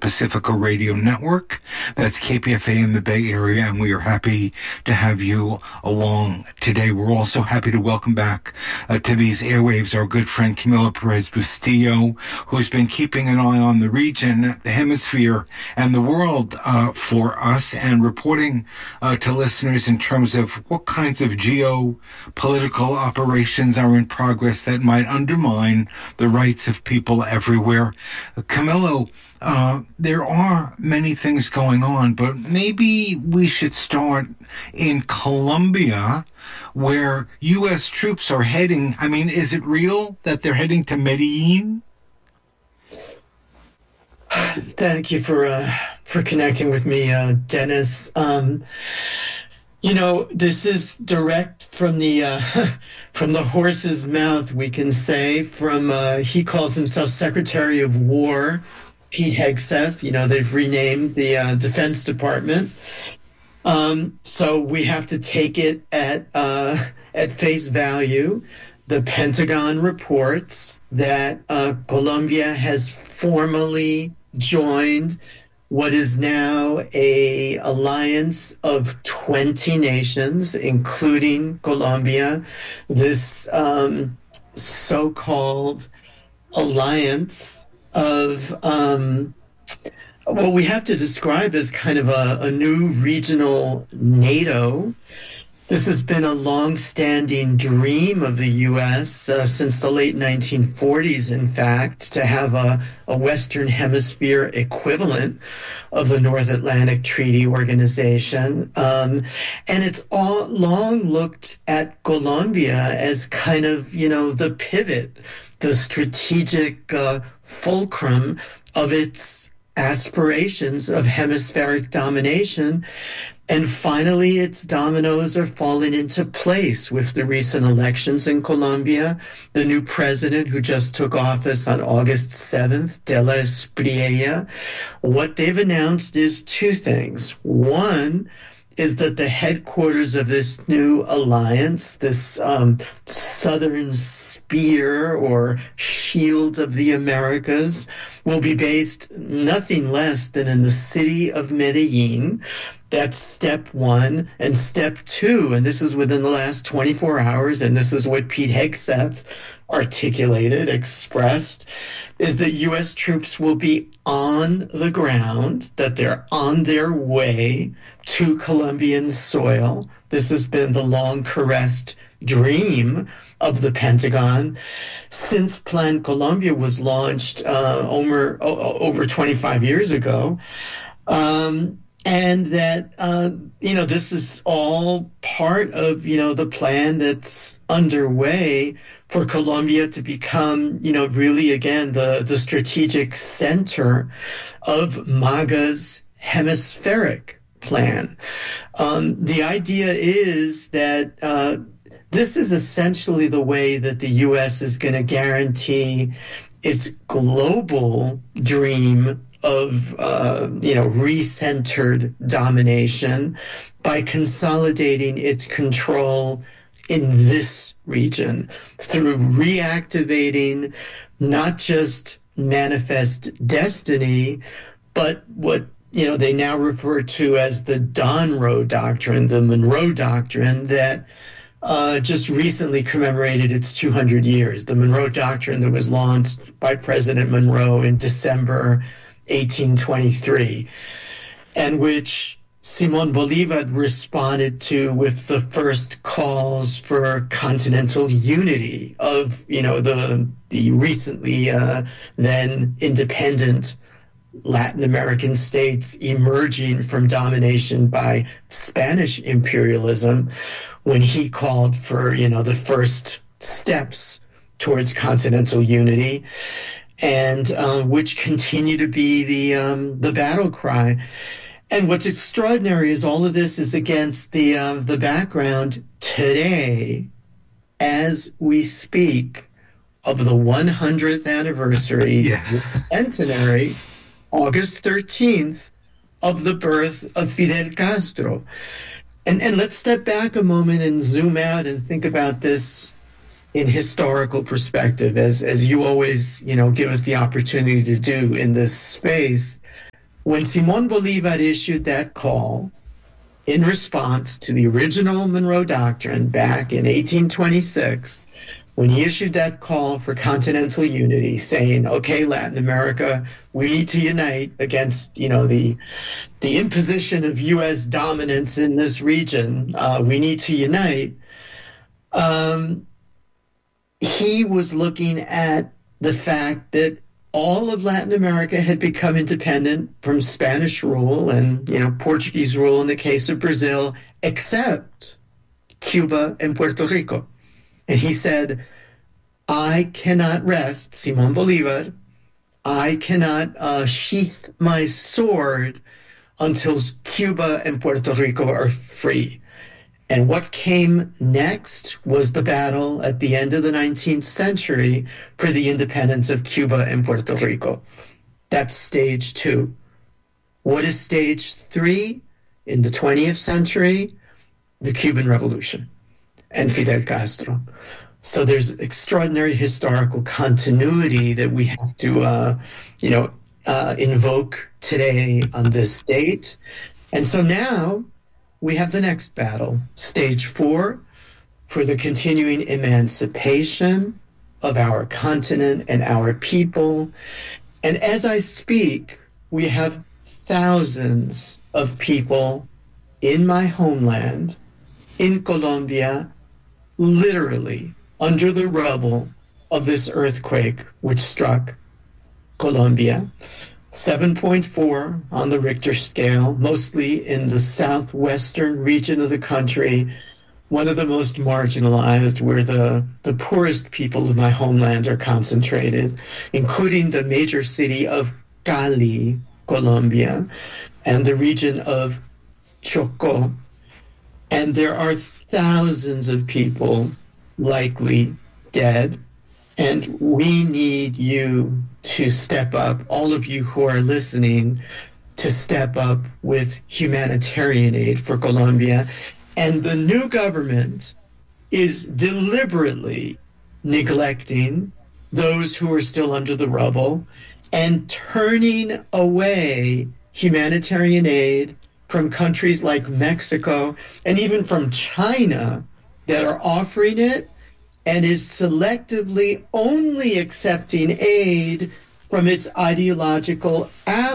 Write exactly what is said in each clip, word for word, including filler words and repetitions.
Pacifica Radio Network. That's K P F A in the Bay Area, and we are happy to have you along today. We're also happy to welcome back uh, to these airwaves our good friend Camila Perez Bustillo, who's been keeping an eye on the region, the hemisphere, and the world uh, for us, and reporting uh, to listeners in terms of what kinds of geopolitical operations are in progress that might undermine the rights of people everywhere. Camilo, uh, there are many things going on, but maybe we should start in Colombia, where U S troops are heading. I mean, is it real that they're heading to Medellin? Thank you for uh, for connecting with me, uh, Dennis. Um, You know, this is direct from the uh, from the horse's mouth, we can say. From uh, he calls himself Secretary of War, Pete Hegseth. You know, they've renamed the uh, Defense Department. Um, so we have to take it at uh, at face value. The Pentagon reports that uh, Colombia has formally joined what is now a alliance of twenty nations, including Colombia. This um, so-called alliance of um, what we have to describe as kind of a, a new regional NATO. This has been a long-standing dream of the U S uh, since the late nineteen forties, in fact, to have a, a Western Hemisphere equivalent of the North Atlantic Treaty Organization. Um, and it's all long looked at Colombia as kind of, you know, the pivot, the strategic uh, fulcrum of its aspirations of hemispheric domination. And finally, its dominoes are falling into place with the recent elections in Colombia. The new president who just took office on August seventh, De La Espriella, what they've announced is two things. One is that the headquarters of this new alliance, this um, Southern Spear or Shield of the Americas, will be based nothing less than in the city of Medellin. That's step one. And step two, and this is within the last twenty-four hours, and this is what Pete Hegseth articulated, expressed, is that U S troops will be on the ground, that they're on their way to Colombian soil. This has been the long-caressed dream of the Pentagon since Plan Colombia was launched uh, over, over twenty-five years ago. Um, And that, uh, you know, this is all part of, you know, the plan that's underway for Colombia to become, you know, really, again, the, the strategic center of MAGA's hemispheric plan. Um, the idea is that uh, this is essentially the way that the U S is going to guarantee its global dream of, uh, you know, recentered domination by consolidating its control in this region through reactivating not just manifest destiny, but what, you know, they now refer to as the Donroe Doctrine, the Monroe Doctrine, that uh, just recently commemorated its two hundred years. The Monroe Doctrine that was launched by President Monroe in December eighteen twenty-three, and which Simón Bolívar responded to with the first calls for continental unity of, you know, the the recently uh, then independent Latin American states emerging from domination by Spanish imperialism, when he called for, you know, the first steps towards continental unity, and uh, which continue to be the um, the battle cry. And what's extraordinary is all of this is against the uh, the background today, as we speak, of the one hundredth anniversary, yes, the centenary, August thirteenth, of the birth of Fidel Castro. And and let's step back a moment and zoom out and think about this in historical perspective, as as you always, you know, give us the opportunity to do in this space. When Simon Bolivar issued that call in response to the original Monroe Doctrine back in eighteen twenty-six, when he issued that call for continental unity, saying, okay, Latin America, we need to unite against, you know, the the imposition of U S dominance in this region. Uh, we need to unite. Um, he was looking at the fact that all of Latin America had become independent from Spanish rule and, you know, Portuguese rule in the case of Brazil, except Cuba and Puerto Rico. And he said, I cannot rest, Simon Bolivar, I cannot uh, sheath my sword until Cuba and Puerto Rico are free. And what came next was the battle at the end of the nineteenth century for the independence of Cuba and Puerto Rico. That's stage two. What is stage three? In the twentieth century, the Cuban Revolution and Fidel Castro. So there's extraordinary historical continuity that we have to, uh, you know, uh, invoke today on this date. And so now we have the next battle, stage four, for the continuing emancipation of our continent and our people. And as I speak, we have thousands of people in my homeland, in Colombia, literally under the rubble of this earthquake which struck Colombia. seven point four on the Richter scale, mostly in the southwestern region of the country, one of the most marginalized, where the, the poorest people of my homeland are concentrated, including the major city of Cali, Colombia, and the region of Chocó. And there are thousands of people likely dead. And we need you to step up, all of you who are listening, to step up with humanitarian aid for Colombia. And the new government is deliberately neglecting those who are still under the rubble and turning away humanitarian aid from countries like Mexico and even from China that are offering it, and is selectively only accepting aid from its ideological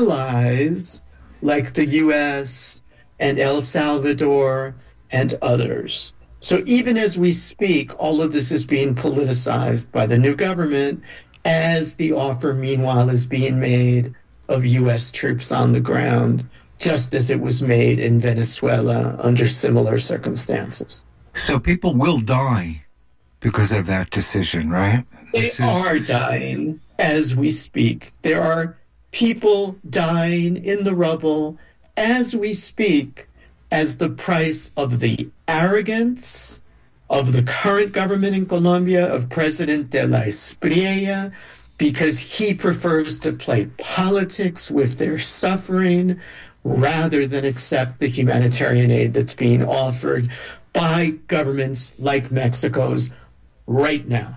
allies like the U S and El Salvador and others. So even as we speak, all of this is being politicized by the new government as the offer, meanwhile, is being made of U S troops on the ground, just as it was made in Venezuela under similar circumstances. So people will die because of that decision, right? They This is... are dying as we speak. There are people dying in the rubble as we speak as the price of the arrogance of the current government in Colombia, of President de la Espriella, because he prefers to play politics with their suffering rather than accept the humanitarian aid that's being offered by governments like Mexico's right now.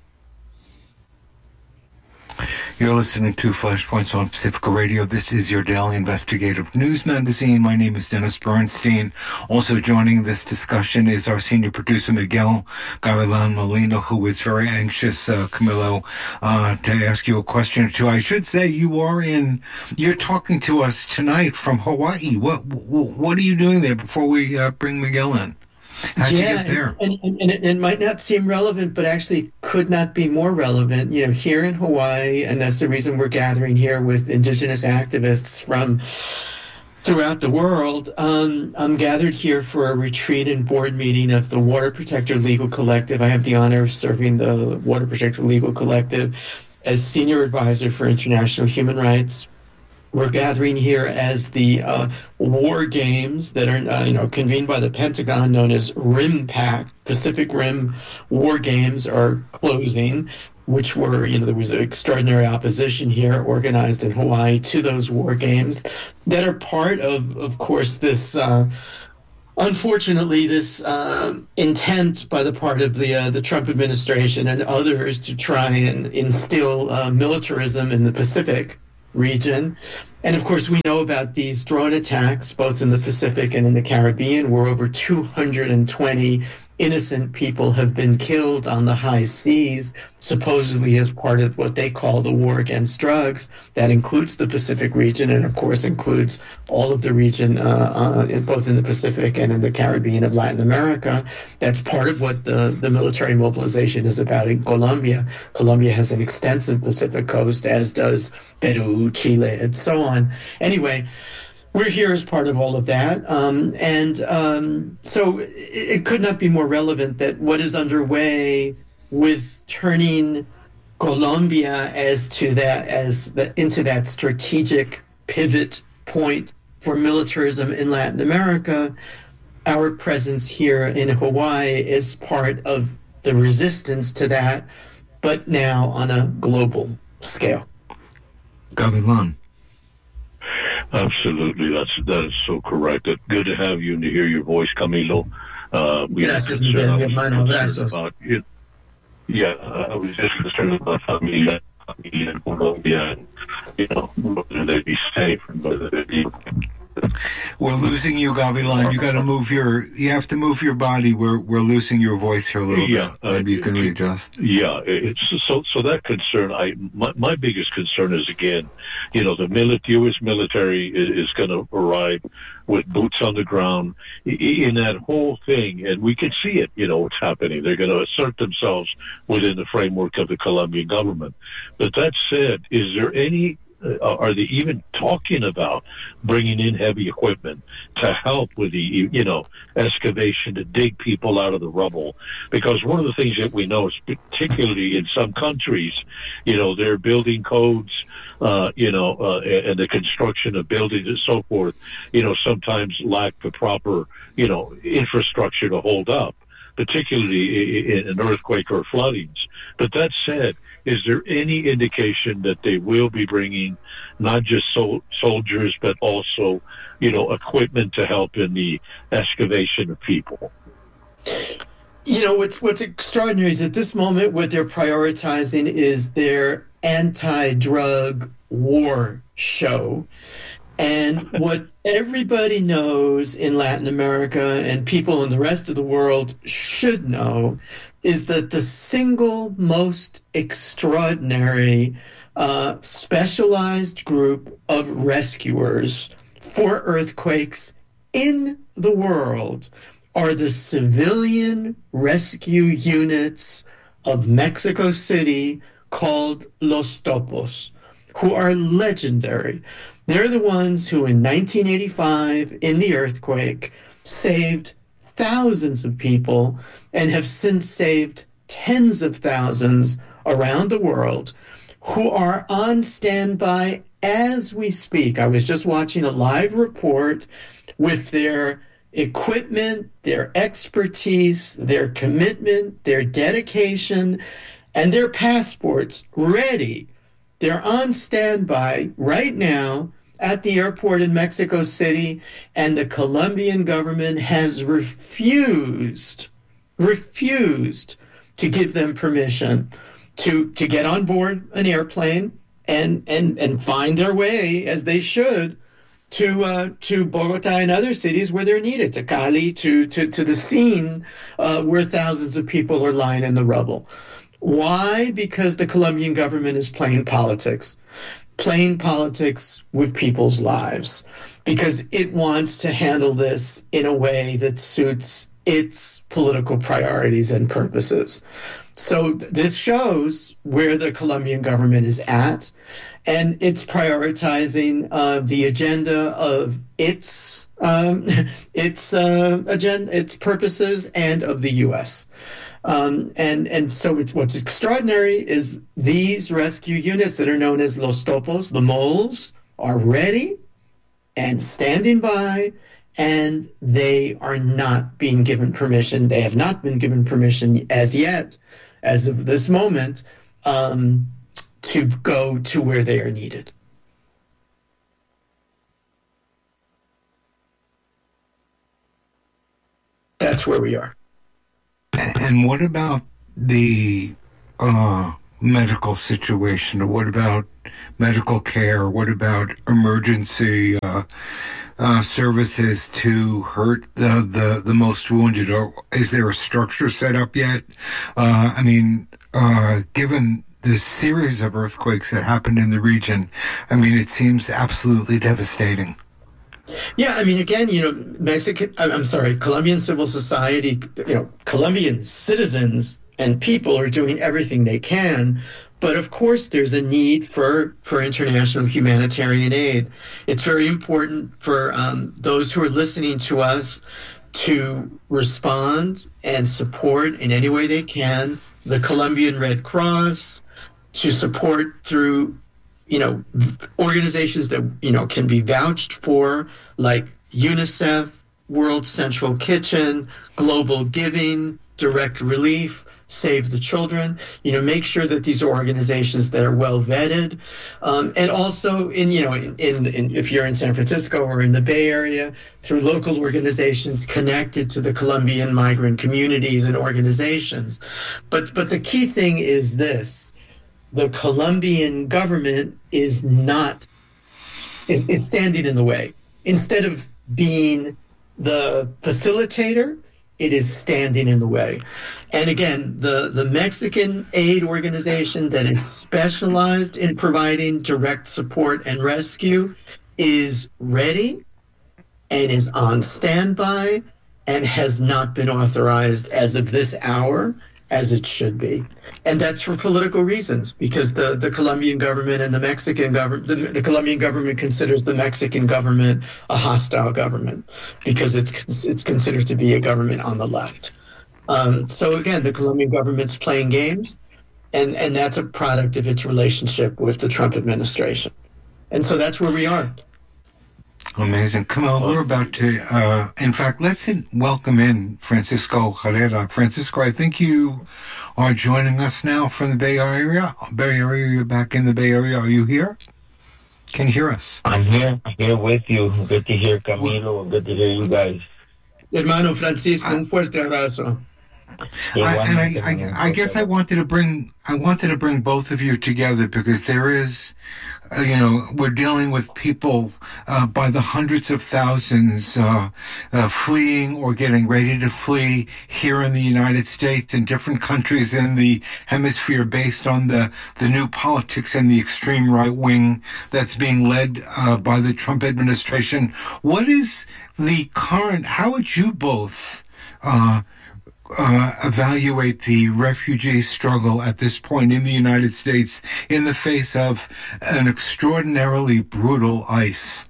You're listening to Flashpoints on Pacifica Radio. This is your daily investigative news magazine. My name is Dennis Bernstein. Also joining this discussion is our senior producer, Miguel Gavilan Molina, who is very anxious, uh, Camilo, uh, to ask you a question or two. I should say you are in, you're talking to us tonight from Hawaii. What, what, what are you doing there before we uh, bring Miguel in? How'd yeah, you get there? And, and, and it, it might not seem relevant, but actually could not be more relevant. You know, here in Hawaii, and that's the reason we're gathering here with indigenous activists from throughout the world. Um, I'm gathered here for a retreat and board meeting of the Water Protector Legal Collective. I have the honor of serving the Water Protector Legal Collective as senior advisor for international human rights. We're gathering here as the uh, war games that are, uh, you know, convened by the Pentagon, known as RIMPAC, Pacific Rim War Games, are closing, which were, you know, there was extraordinary opposition here organized in Hawaii to those war games that are part of, of course, this, uh, unfortunately, this uh, intent by the part of the uh, the Trump administration and others to try and instill uh, militarism in the Pacific. region. And of course, we know about these drone attacks, both in the Pacific and in the Caribbean, where over two hundred twenty innocent people have been killed on the high seas, supposedly as part of what they call the war against drugs. That includes the Pacific region and, of course, includes all of the region, uh, uh, in, both in the Pacific and in the Caribbean of Latin America. That's part of what the, the military mobilization is about in Colombia. Colombia has an extensive Pacific coast, as does Peru, Chile, and so on. Anyway, we're here as part of all of that. Um, and um, so it, it could not be more relevant that what is underway with turning Colombia as to that, as the, into that strategic pivot point for militarism in Latin America. Our presence here in Hawaii is part of the resistance to that, but now on a global scale. Gavilan. Absolutely, that's that is so correct. Good to have you and to hear your voice, Camilo. Uh, we Gracias, Miguel, mi hermano. Abrazos. About it. Yeah, I was just concerned about familia, familia in Colombia, and, you know, whether they be safe and whether they be. We're losing you, Gavilan. You got to move your. You have to move your body. We're we're losing your voice here a little yeah, bit. Maybe uh, you can readjust. Yeah, it's so so that concern. I my, my biggest concern is, again, you know, the mili- U S military is, is going to arrive with boots on the ground in that whole thing, and we can see it. You know, what's happening. They're going to assert themselves within the framework of the Colombian government. But that said, is there any? Uh, are they even talking about bringing in heavy equipment to help with the, you know, excavation to dig people out of the rubble? Because one of the things that we know is, particularly in some countries, you know, their building codes, uh, you know, uh, and the construction of buildings and so forth, you know, sometimes lack the proper, you know, infrastructure to hold up, particularly in an earthquake or floodings. But that said, is there any indication that they will be bringing not just sol- soldiers, but also, you know, equipment to help in the excavation of people? You know, what's what's extraordinary is at this moment, what they're prioritizing is their anti-drug war show. And what everybody knows in Latin America and people in the rest of the world should know is that the single most extraordinary uh, specialized group of rescuers for earthquakes in the world are the civilian rescue units of Mexico City called Los Topos, who are legendary. They're the ones who in nineteen eighty-five, in the earthquake, saved thousands of people and have since saved tens of thousands around the world, who are on standby as we speak. I was just watching a live report with their equipment, their expertise, their commitment, their dedication, and their passports ready. They're on standby right now at the airport in Mexico City, and the Colombian government has refused, refused to give them permission to, to get on board an airplane and, and, and find their way, as they should, to uh, to Bogota and other cities where they're needed, to Cali, to, to, to the scene uh, where thousands of people are lying in the rubble. Why? Because the Colombian government is playing politics. Playing politics with people's lives, because it wants to handle this in a way that suits its political priorities and purposes. So this shows where the Colombian government is at, and it's prioritizing uh, the agenda of its um, its uh, agenda, its purposes, and of the U S. Um, and, and so it's, what's extraordinary is these rescue units that are known as Los Topos, the moles, are ready and standing by, and they are not being given permission. They have not been given permission as yet, as of this moment, um, to go to where they are needed. That's where we are. And what about the uh, medical situation? Or what about medical care? What about emergency uh, uh, services to hurt the, the, the most wounded? Or is there a structure set up yet? Uh, I mean, uh, given the series of earthquakes that happened in the region, I mean, it seems absolutely devastating. Yeah, I mean, again, you know, Mexican, I'm sorry, Colombian civil society, you know, Colombian citizens and people are doing everything they can. But of course, there's a need for, for international humanitarian aid. It's very important for um, those who are listening to us to respond and support in any way they can the Colombian Red Cross, to support through, you know, organizations that, you know, can be vouched for, like UNICEF, World Central Kitchen, Global Giving, Direct Relief, Save the Children. You know, make sure that these are organizations that are well vetted. Um, and also in, you know, in, in, in if you're in San Francisco or in the Bay Area, through local organizations connected to the Colombian migrant communities and organizations. But, but the key thing is this: the Colombian government is not, is, is standing in the way. Instead of being the facilitator, it is standing in the way. And again, the, the Mexican aid organization that is specialized in providing direct support and rescue is ready and is on standby and has not been authorized as of this hour, as it should be. And that's for political reasons, because the, the Colombian government and the Mexican government, the, the Colombian government considers the Mexican government a hostile government because it's it's considered to be a government on the left. Um, so again, the Colombian government's playing games, and, and that's a product of its relationship with the Trump administration. And so that's where we are. Amazing. Camille, we're about to, uh, in fact, let's in, welcome in Francisco Herrera. Francisco, I think you are joining us now from the Bay Area. Bay Area, you're back in the Bay Area. Are you here? Can you hear us? I'm here. I'm here with you. Good to hear Camilo. Good to hear you guys. Hermano Francisco, un fuerte abrazo. I, and I, I, I guess I wanted to bring I wanted to bring both of you together because there is, uh, you know, we're dealing with people uh, by the hundreds of thousands uh, uh, fleeing or getting ready to flee here in the United States and different countries in the hemisphere based on the, the new politics and the extreme right wing that's being led uh, by the Trump administration. What is the current, how would you both uh Uh, evaluate the refugee struggle at this point in the United States in the face of an extraordinarily brutal ICE?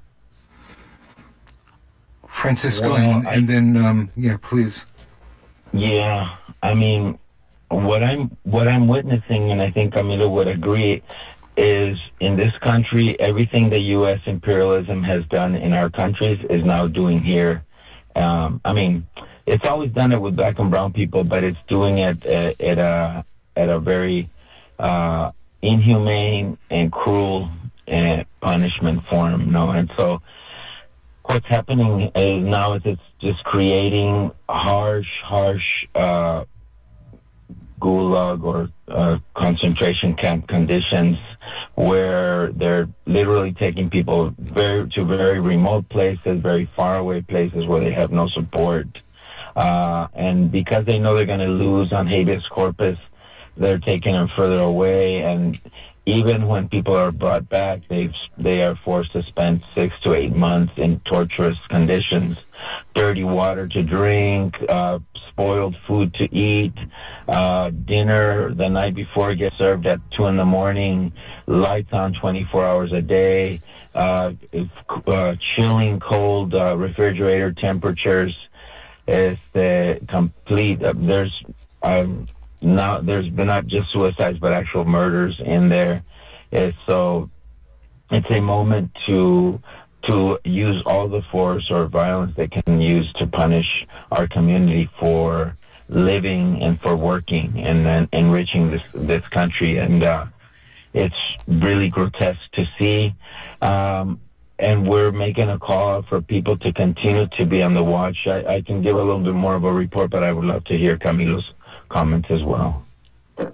Francisco, well, and, I, and then, um, yeah, please. Yeah, I mean, what I'm what I'm witnessing, and I think Camilo would agree, is in this country, everything the U S imperialism has done in our countries is now doing here. Um, I mean, it's always done it with black and brown people, but it's doing it at, at a at a very uh, inhumane and cruel uh, punishment form. You know? And so what's happening is now is it's just creating harsh, harsh uh, gulag or uh, concentration camp conditions where they're literally taking people very to very remote places, very far away places where they have no support. Uh, and because they know they're going to lose on habeas corpus, they're taking them further away. And even when people are brought back, they they are forced to spend six to eight months in torturous conditions, dirty water to drink, uh, spoiled food to eat, uh, dinner the night before gets served at two in the morning, lights on twenty-four hours a day, uh, uh, chilling cold uh, refrigerator temperatures. Is the complete. Uh, there's um, now there's been not just suicides but actual murders in there. It's, so it's a moment to to use all the force or violence they can use to punish our community for living and for working and then enriching this this country. And uh, it's really grotesque to see. Um, And we're making a call for people to continue to be on the watch. I, I can give a little bit more of a report, but I would love to hear Camilo's comments as well.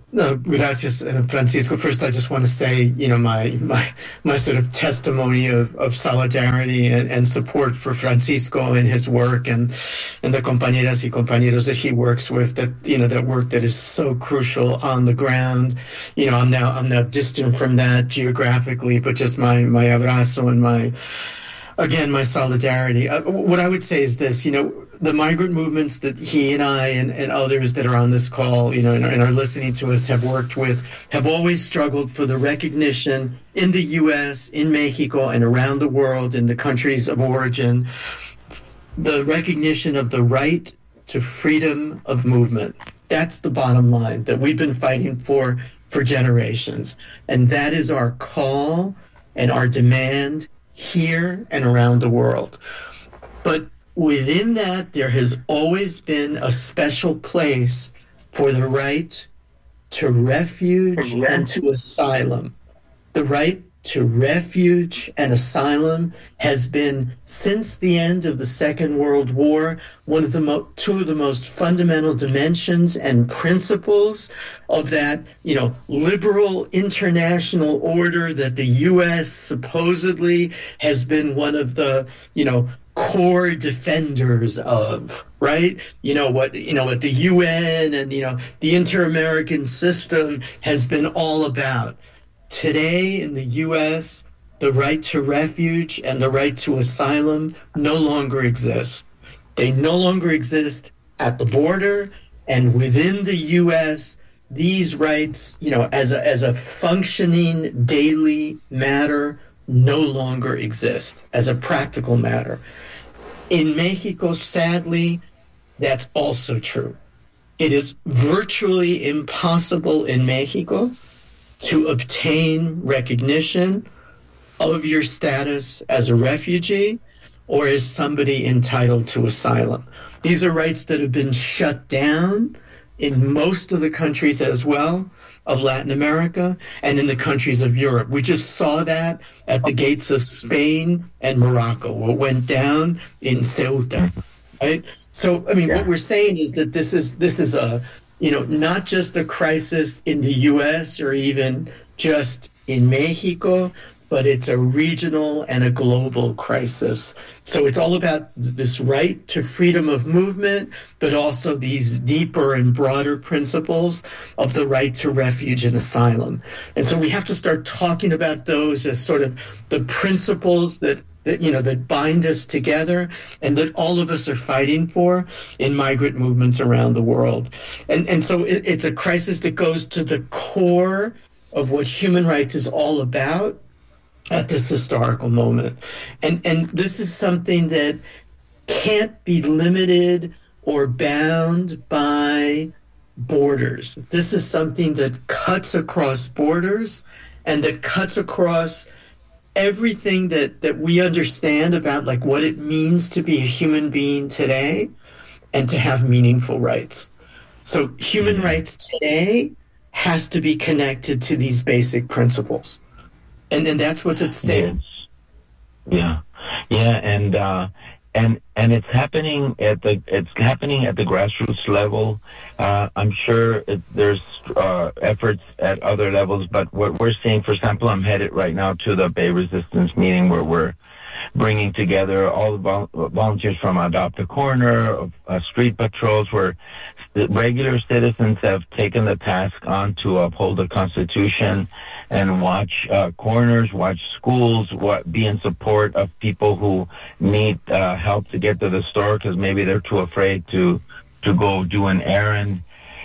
No, gracias, uh, Francisco. First, I just want to say, you know, my my my sort of testimony of, of solidarity and, and support for Francisco and his work, and and the compañeras y compañeros that he works with. That you know, that work that is so crucial on the ground. You know, I'm now I'm now distant from that geographically, but just my my abrazo and my again my solidarity. Uh, what I would say is this, you know. The migrant movements that he and I and, and others that are on this call, you know, and are, and are listening to us have worked with, have always struggled for the recognition in the U S, in Mexico, and around the world, in the countries of origin, the recognition of the right to freedom of movement. That's the bottom line that we've been fighting for for generations. And that is our call and our demand here and around the world. But within that, there has always been a special place for the right to refuge yeah. and to asylum. The right to refuge and asylum has been, since the end of the Second World War, one of the mo- two of the most fundamental dimensions and principles of that, you know, liberal international order that the U S supposedly has been one of the, you know, core defenders of, right? You know, what, you know, what the U N and, you know, the inter-American system has been all about. Today in the U S, the right to refuge and the right to asylum no longer exist. They no longer exist at the border, and within the U S, these rights, you know, as a, as a functioning daily matter, no longer exist as a practical matter. In Mexico, sadly, that's also true. It is virtually impossible in Mexico to obtain recognition of your status as a refugee or as somebody entitled to asylum. These are rights that have been shut down in most of the countries as well of Latin America and in the countries of Europe. We just saw that at the gates of Spain and Morocco. What went down in Ceuta, right? So, I mean, yeah. what we're saying is that this is this is a, you know, not just a crisis in the U S or even just in Mexico, but it's a regional and a global crisis. So it's all about this right to freedom of movement, but also these deeper and broader principles of the right to refuge and asylum. And so we have to start talking about those as sort of the principles that, that you know, that bind us together and that all of us are fighting for in migrant movements around the world. And, and so it, it's a crisis that goes to the core of what human rights is all about at this historical moment. And and this is something that can't be limited or bound by borders. This is something that cuts across borders and that cuts across everything that, that we understand about like what it means to be a human being today and to have meaningful rights. So human mm-hmm. rights today has to be connected to these basic principles. And then that's what's at stake. Yes. Yeah, yeah, and uh, and and it's happening at the it's happening at the grassroots level. Uh, I'm sure it, there's uh, efforts at other levels, but what we're seeing, for example, I'm headed right now to the Bay Resistance meeting where we're bringing together all the vol- volunteers from Adopt a Corner, uh, street patrols, where regular citizens have taken the task on to uphold the Constitution and watch uh, corners, watch schools, what, be in support of people who need uh, help to get to the store because maybe they're too afraid to to go do an errand.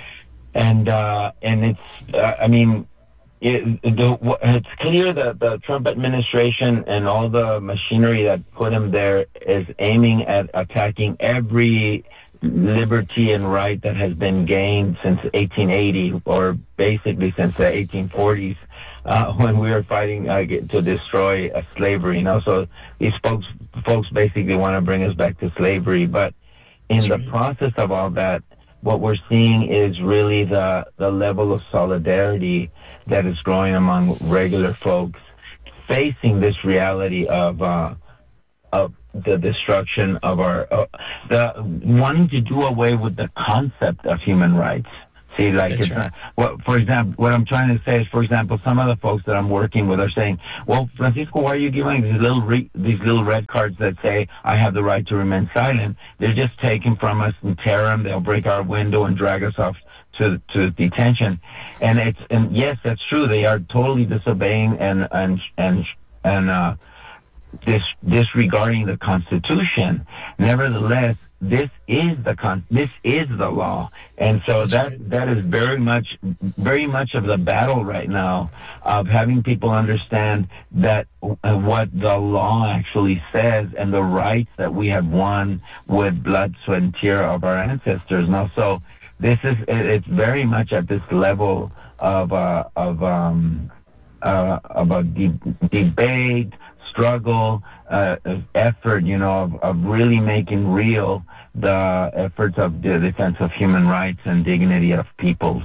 And uh, and it's, uh, I mean, it, the, it's clear that the Trump administration and all the machinery that put him there is aiming at attacking every liberty and right that has been gained since eighteen eighty, or basically since the eighteen forties, uh, when we were fighting uh, to destroy uh, slavery. You know, so these folks, folks basically want to bring us back to slavery. But in the process of all that, what we're seeing is really the the level of solidarity that is growing among regular folks facing this reality of uh, of the destruction of our, uh, the wanting to do away with the concept of human rights. See, like, That's it's right. not, well, for example, what I'm trying to say is, for example, some of the folks that I'm working with are saying, well, Francisco, why are you giving these little re- these little red cards that say I have the right to remain silent? They're just taken from us and tear them. They'll break our window and drag us off to to detention. And it's and yes, that's true. They are totally disobeying and and and and uh, dis, disregarding the Constitution. Nevertheless, this is the con- this is the law, and so That's that right. that is very much very much of the battle right now of having people understand that uh, what the law actually says and the rights that we have won with blood, sweat, and tear of our ancestors. Now, so this is it, it's very much at this level of uh, of um, uh, of a de- debate, struggle, uh, effort, you know, of, of really making real the efforts of the defense of human rights and dignity of peoples.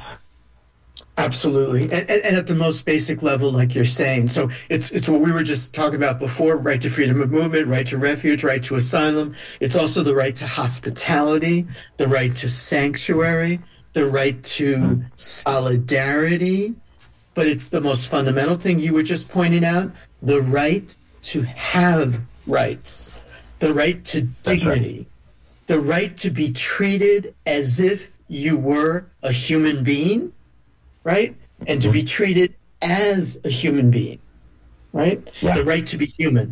Absolutely, and, and, and at the most basic level, like you're saying. So it's it's what we were just talking about before: right to freedom of movement, right to refuge, right to asylum. It's also the right to hospitality, the right to sanctuary, the right to solidarity. But it's the most fundamental thing you were just pointing out: the right to have rights, the right to dignity, the right to be treated as if you were a human being, right? And to be treated as a human being, right? Yeah. The right to be human.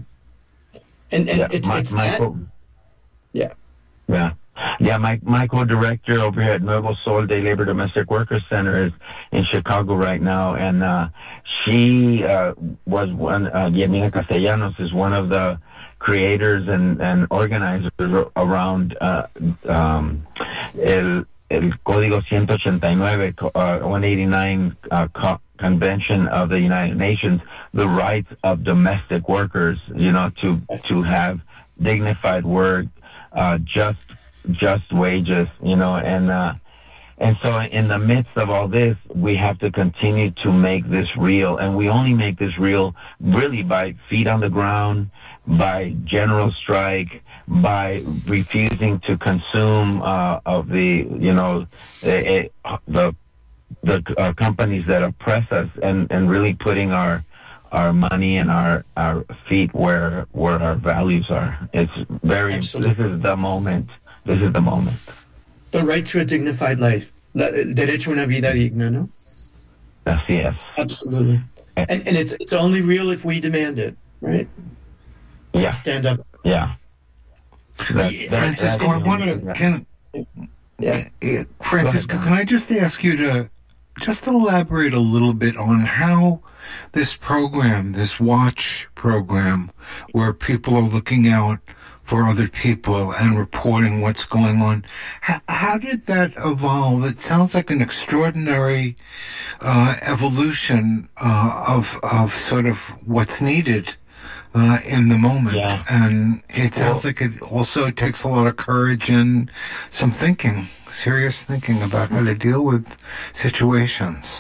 And and Yeah, it's, my, it's my that. co- Yeah. yeah. Yeah, my, my co-director over here at Nuevo Sol Day Labor Domestic Workers Center is in Chicago right now, and uh, she uh, was one, uh, Yemina Castellanos is one of the creators and, and organizers around uh, um, el, el Código one eighty-nine, uh, one eighty-nine uh, co- Convention of the United Nations, the rights of domestic workers, you know, to to have dignified work, uh, just just wages, you know, and uh, and so in the midst of all this, we have to continue to make this real, and we only make this real really by feet on the ground, by general strike, by refusing to consume uh, of the, you know, the the, the uh, companies that oppress us, and, and really putting our our money and our, our feet where where our values are. It's very. Absolutely. This is the moment. This is the moment. The right to a dignified life. La- Derecho a una vida digna, no? Así es. Absolutely. And, and it's it's only real if we demand it, right? Yeah. Stand up. Yeah. That- Yeah, that- Francisco, I that- want to yeah. can Yeah. uh, Francisco, Go ahead, can I just ask you to just elaborate a little bit on how this program, this watch program, where people are looking out for other people and reporting what's going on, how, how did that evolve? It sounds like an extraordinary uh, evolution uh, of of sort of what's needed uh, in the moment. Yeah. And it sounds Well- like it also takes a lot of courage and some thinking, serious thinking about how to deal with situations.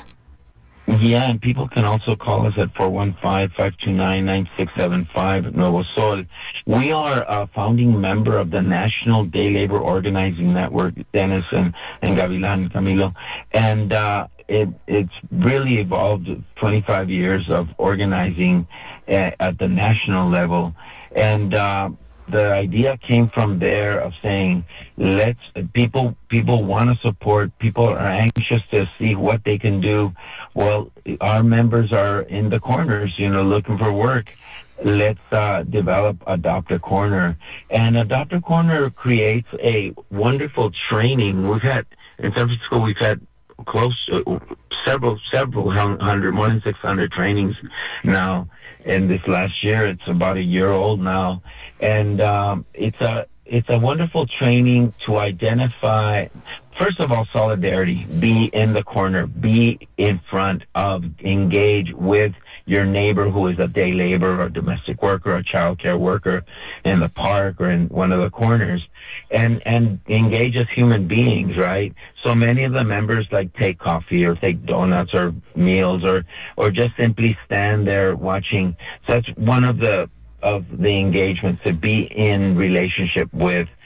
Yeah, and people can also call us at four one five, five two nine, nine six seven five, Nuevo Sol. We are a founding member of the National Day Labor Organizing Network, Dennis and, and Gavilan, Camilo. And uh, it, it's really evolved twenty-five years of organizing at, at the national level. And uh, the idea came from there of saying, let's people people want to support, people are anxious to see what they can do. Well, our members are in the corners, you know, looking for work. Let's uh, develop Adopt a Corner. And Adopt a Corner creates a wonderful training. We've had, in San Francisco, we've had close to several, several hundred, more than six hundred trainings now. And this last year, it's about a year old now. And um, it's a it's a wonderful training to identify, first of all, solidarity. Be in the corner. Be in front of, engage with your neighbor who is a day laborer or domestic worker or child care worker in the park or in one of the corners, and and engage as human beings, right? So many of the members like take coffee or take donuts or meals or or just simply stand there watching. So that's one of the of the engagements, to be in relationship with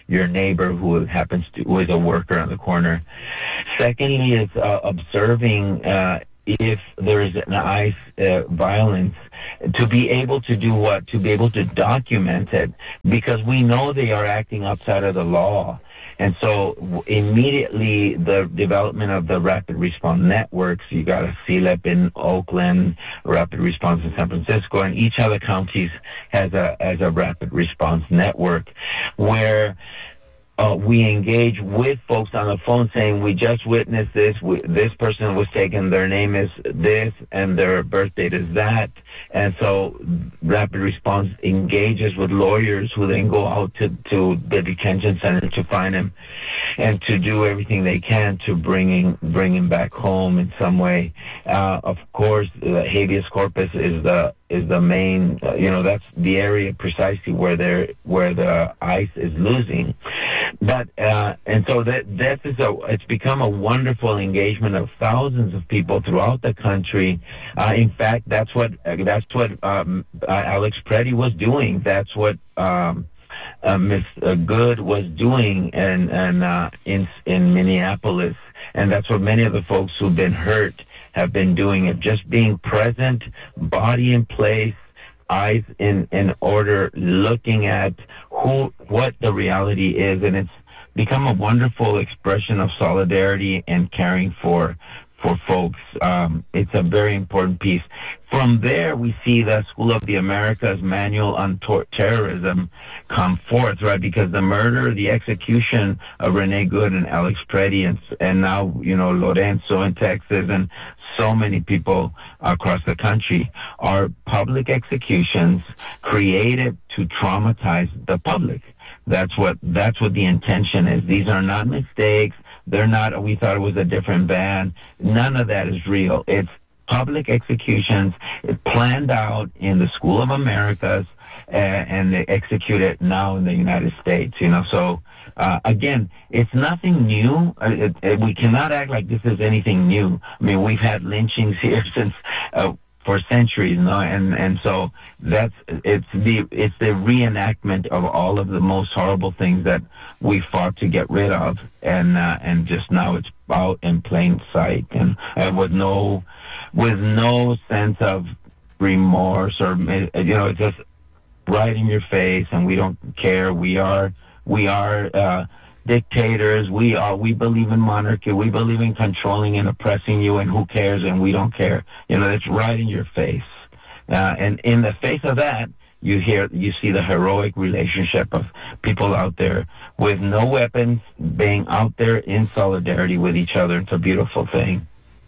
your neighbor who happens to, who is a worker on the corner. Secondly is uh, observing uh, if there is an ICE uh, violence, to be able to do what? To be able to document it, because we know they are acting outside of the law. And so immediately the development of the rapid response networks, you got a C L E P in Oakland, rapid response in San Francisco, and each of the counties has a, has a rapid response network where Uh, we engage with folks on the phone saying, we just witnessed this, we, this person was taken, their name is this, and their birth date is that. And so rapid response engages with lawyers who then go out to, to the detention center to find him and to do everything they can to bring him, bring him back home in some way. Uh, of course, uh, habeas corpus is the is the main, uh, you know, that's the area precisely where they're, where the ICE is losing. But, uh, and so that, that is a, it's become a wonderful engagement of thousands of people throughout the country. Uh, in fact, that's what, uh, that's what, um, uh, Alex Preddy was doing. That's what, um, uh, Miss Good was doing and, and, uh, in, in Minneapolis. And that's what many of the folks who've been hurt have been doing it, just being present, body in place, eyes in, in order, looking at who, what the reality is. And it's become a wonderful expression of solidarity and caring for, for folks. Um, it's a very important piece. From there, we see the School of the Americas manual on tor- terrorism come forth, right? Because the murder, the execution of Renee Good and Alex Preddy, and, and now, you know, Lorenzo in Texas, and so many people across the country are public executions created to traumatize the public. That's what, that's what the intention is. These are not mistakes. They're not, we thought it was a different band. None of that is real. It's public executions. It's planned out in the School of Americas, uh, and they execute it now in the United States, you know. So, uh, again, it's nothing new. Uh, it, it, we cannot act like this is anything new. I mean, we've had lynchings here since, uh, for centuries, you know, and, and so that's, it's the, it's the reenactment of all of the most horrible things that we fought to get rid of. And, uh, and just now it's out in plain sight, and, and with no, with no sense of remorse or, you know, it's just right in your face, and we don't care. We are, we are, uh, dictators. We are, we believe in monarchy. We believe in controlling and oppressing you, and who cares? And we don't care. You know, it's right in your face. Uh, and in the face of that, you hear, you see the heroic relationship of people out there with no weapons being out there in solidarity with each other. It's a beautiful thing.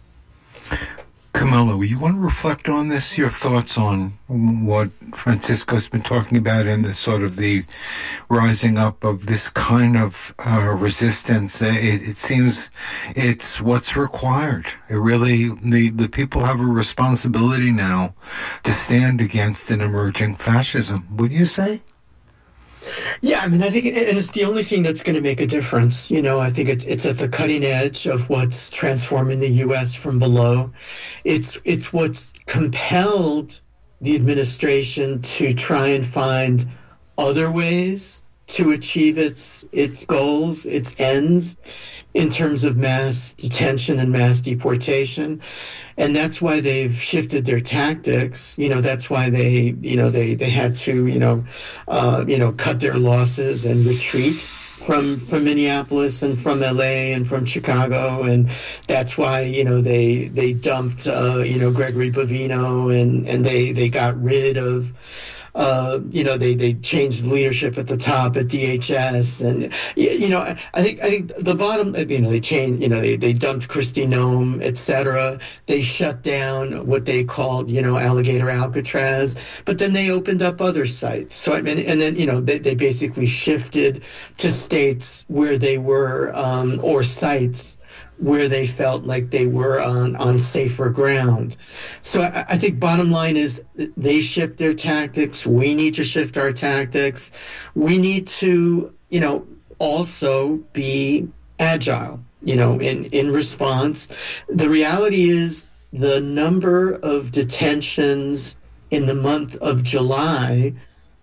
Camilo, you want to reflect on this, your thoughts on what Francisco's been talking about and the sort of the rising up of this kind of uh, resistance? It, it seems it's what's required. It really, the, the people have a responsibility now to stand against an emerging fascism, would you say? Yeah, I mean, I think, and it's the only thing that's going to make a difference. You know, I think it's it's at the cutting edge of what's transforming the U S from below. It's it's what's compelled the administration to try and find other ways to achieve its its goals, its ends, in terms of mass detention and mass deportation. And that's why they've shifted their tactics. You know, that's why they, you know, they, they had to, you know, uh, you know, cut their losses and retreat from, from Minneapolis and from L A and from Chicago. And that's why, you know, they, they dumped, uh, you know, Gregory Bovino, and, and they, they got rid of, Uh, you know, they, they changed leadership at the top at D H S, and you know, I, I think I think the bottom, you know, they changed, you know, they, they dumped Kristi Noem, et cetera. They shut down what they called, you know, Alligator Alcatraz, but then they opened up other sites. So I mean, and then you know, they they basically shifted to states where they were, um, or sites where they felt like they were on, on safer ground. So I, I think bottom line is they shift their tactics. We need to shift our tactics. We need to, you know, also be agile, you know, in, in response. The reality is the number of detentions in the month of July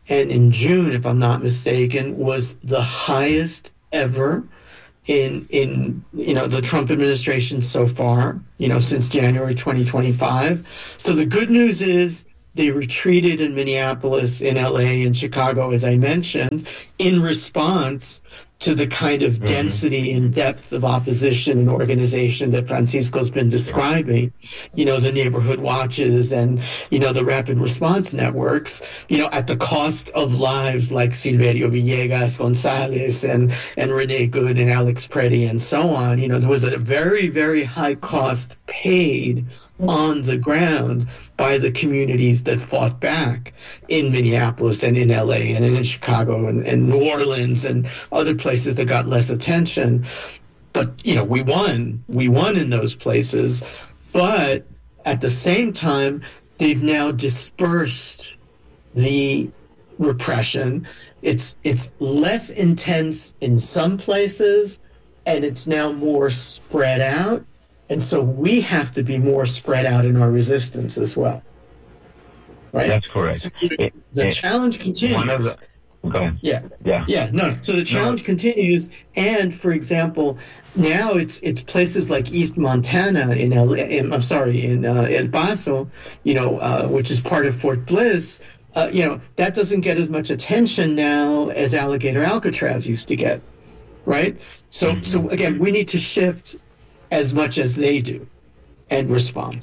and in June, if I'm not mistaken, was the highest ever in in you know the Trump administration so far, you know, since January twenty twenty-five. So the good news is they retreated in Minneapolis, in L A, in Chicago, as I mentioned, in response to the kind of density and depth of opposition and organization that Francisco's been describing, you know, the neighborhood watches and, you know, the rapid response networks, you know, at the cost of lives like Silverio Villegas Gonzalez and, and Renee Good and Alex Preddy and so on. You know, there was a very, very high cost paid on the ground by the communities that fought back in Minneapolis and in L A and in Chicago and, and New Orleans and other places that got less attention. But, you know, we won. We won in those places. But at the same time, they've now dispersed the repression. It's it's less intense in some places, and it's now more spread out. And so we have to be more spread out in our resistance as well. Right? That's correct. So, you know, it, the it, challenge continues. One of the, go ahead. Yeah. Yeah. Yeah. No. So the challenge no. continues. And for example, now it's it's places like East Montana in El, in, I'm sorry, in uh, El Paso, you know, uh, which is part of Fort Bliss. Uh, you know, that doesn't get as much attention now as Alligator Alcatraz used to get. Right. So mm-hmm. so again, we need to shift as much as they do, and respond.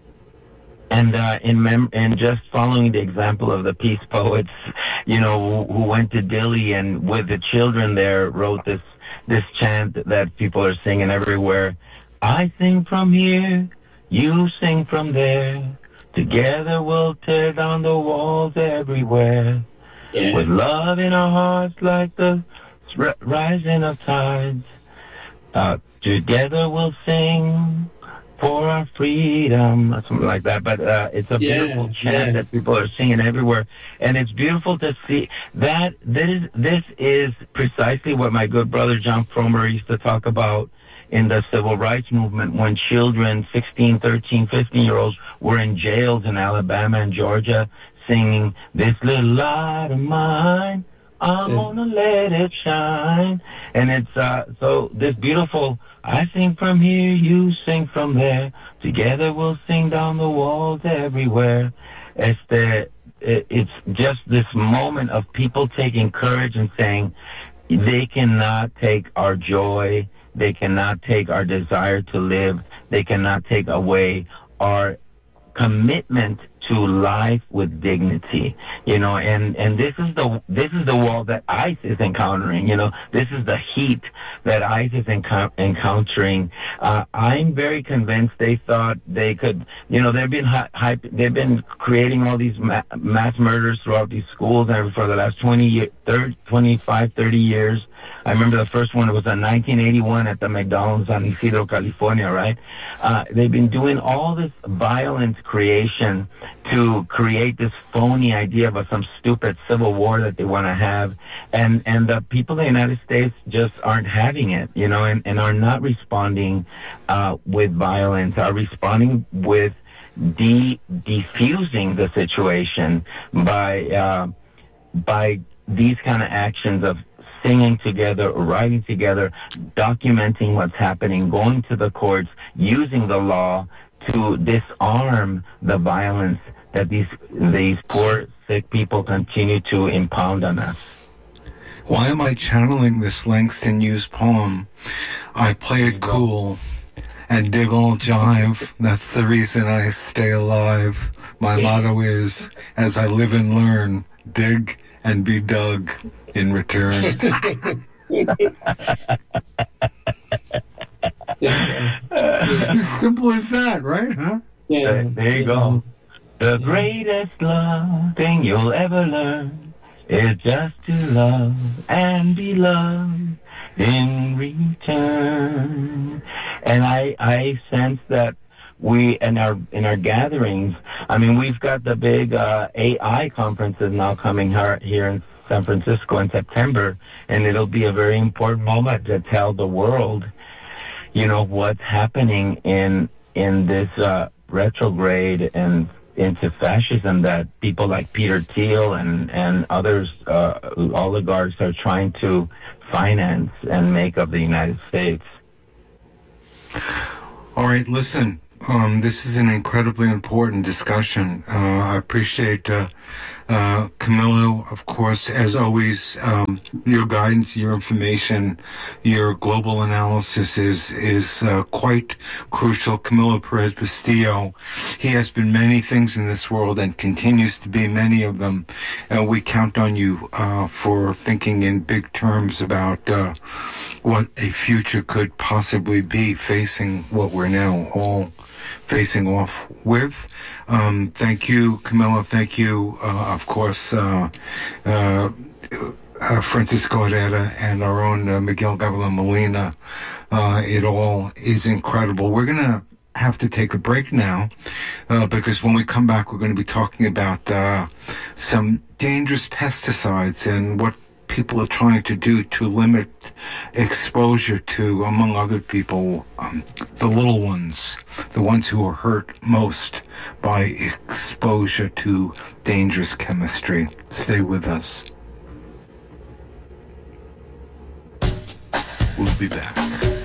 And uh, in mem- and just following the example of the peace poets, you know, who, who went to Dili and with the children there wrote this this chant that people are singing everywhere. I sing from here, you sing from there. Together we'll tear down the walls everywhere. Yeah. With love in our hearts like the rising of tides. Uh, Together we'll sing for our freedom, or something like that. But uh, it's a yeah, beautiful chant yeah. that people are singing everywhere, and it's beautiful to see that. This this is precisely what my good brother John Fromer used to talk about in the civil rights movement, when children, sixteen, thirteen, fifteen-year-olds, were in jails in Alabama and Georgia, singing "This Little Light of Mine, I'm gonna let it shine." And it's uh, so this beautiful. I sing from here, you sing from there. Together we'll sing down the walls everywhere. It's the, it's just this moment of people taking courage and saying they cannot take our joy, they cannot take our desire to live, they cannot take away our commitment to life with dignity, you know, and, and this is the this is the wall that ICE is encountering, you know, this is the heat that ICE is enco- encountering. Uh, I'm very convinced they thought they could, you know, they've been hy- hype, they've been creating all these ma- mass murders throughout these schools and for the last twenty, thirty, twenty-five, thirty years. I remember the first one was in nineteen eighty-one at the McDonald's on Isidro, California, right? Uh, they've been doing all this violent creation to create this phony idea of a, some stupid civil war that they want to have. And, and the people in the United States just aren't having it, you know, and, and are not responding uh, with violence, are responding with de- defusing the situation by uh, by these kind of actions of singing together, writing together, documenting what's happening, going to the courts, using the law to disarm the violence that these these poor, sick people continue to impound on us. Why am I channeling this Langston Hughes poem? I play it cool and dig all jive. That's the reason I stay alive. My motto is, as I live and learn, dig and be dug in return. Simple as that, right? Huh? Yeah. There you go. The greatest love thing you'll ever learn is just to love and be loved in return. And I, I sense that we in our in our gatherings. I mean, we've got the big uh, A I conferences now coming here, here in San Francisco in September, and it'll be a very important moment to tell the world, you know, what's happening in in this uh, retrograde and into fascism that people like Peter Thiel and, and others, uh, oligarchs are trying to finance and make of the United States. All right, listen, um, this is an incredibly important discussion. Uh, I appreciate uh, uh, Camilo, of course, as always, um, your guidance, your information, your global analysis is is uh, quite crucial. Camilo Perez Bustillo, he has been many things in this world and continues to be many of them. And we count on you uh, for thinking in big terms about uh, what a future could possibly be, facing what we're now all facing off with. Um, thank you, Camilo. Thank you, uh, of course, uh, uh, uh, Francisco Herrera and our own uh, Miguel Gavilan Molina. Uh, it all is incredible. We're going to have to take a break now uh, because when we come back, we're going to be talking about uh, some dangerous pesticides and what people are trying to do to limit exposure to, among other people, um, the little ones, the ones who are hurt most by exposure to dangerous chemistry. Stay with us. We'll be back.